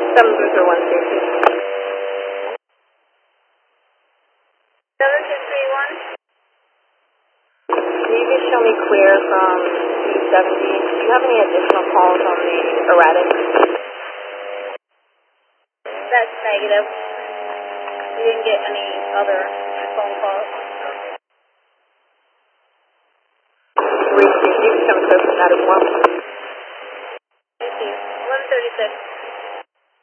730-132. 7231. Can you just show me clear from 270? Do you have any additional calls on the erratic? That's negative. We didn't get any other phone calls. 360, come clear from static 1. Thank you. 136.